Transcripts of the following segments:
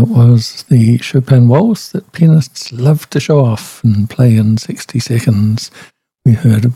That was the Chopin Waltz that pianists love to show off and play in 60 seconds. We heard a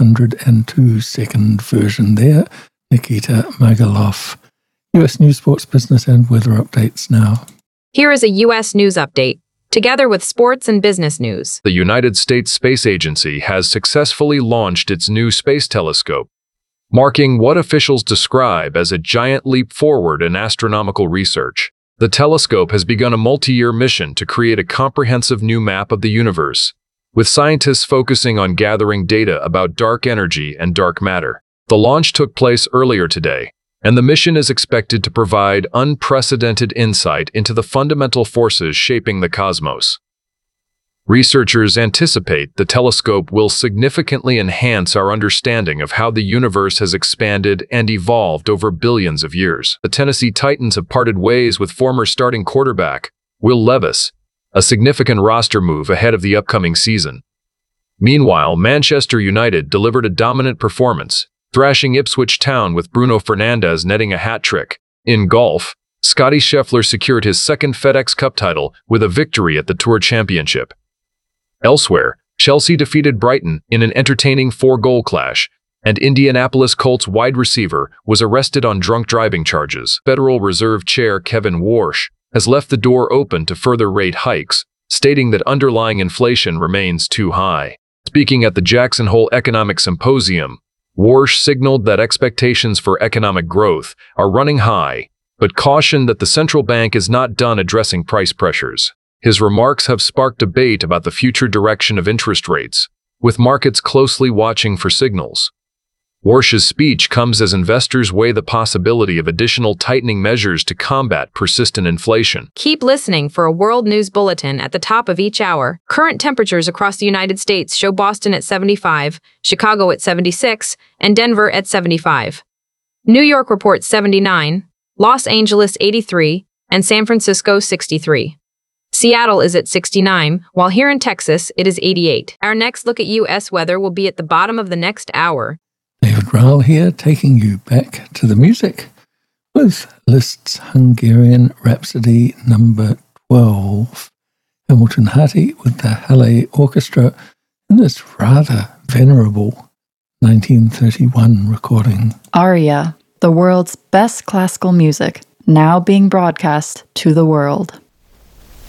102-second version there. Nikita Magalov. U.S. News, Sports, Business and Weather updates now. Here is a U.S. news update, together with sports and business news. The United States Space Agency has successfully launched its new space telescope, marking what officials describe as a giant leap forward in astronomical research. The telescope has begun a multi-year mission to create a comprehensive new map of the universe, with scientists focusing on gathering data about dark energy and dark matter. The launch took place earlier today, and the mission is expected to provide unprecedented insight into the fundamental forces shaping the cosmos. Researchers anticipate the telescope will significantly enhance our understanding of how the universe has expanded and evolved over billions of years. The Tennessee Titans have parted ways with former starting quarterback Will Levis, a significant roster move ahead of the upcoming season. Meanwhile, Manchester United delivered a dominant performance, thrashing Ipswich Town with Bruno Fernandes netting a hat-trick. In golf, Scottie Scheffler secured his second FedEx Cup title with a victory at the Tour Championship. Elsewhere, Chelsea defeated Brighton in an entertaining 4-goal clash, and Indianapolis Colts wide receiver was arrested on drunk driving charges. Federal Reserve Chair Kevin Warsh has left the door open to further rate hikes, stating that underlying inflation remains too high. Speaking at the Jackson Hole Economic Symposium, Warsh signaled that expectations for economic growth are running high, but cautioned that the central bank is not done addressing price pressures. His remarks have sparked debate about the future direction of interest rates, with markets closely watching for signals. Warsh's speech comes as investors weigh the possibility of additional tightening measures to combat persistent inflation. Keep listening for a world news bulletin at the top of each hour. Current temperatures across the United States show Boston at 75, Chicago at 76, and Denver at 75. New York reports 79, Los Angeles 83, and San Francisco 63. Seattle is at 69, while here in Texas it is 88. Our next look at U.S. weather will be at the bottom of the next hour. David Ryle here, taking you back to the music with Liszt's Hungarian Rhapsody No. 12. Hamilton Harty with the Halle Orchestra in this rather venerable 1931 recording. Aria, the world's best classical music, now being broadcast to the world.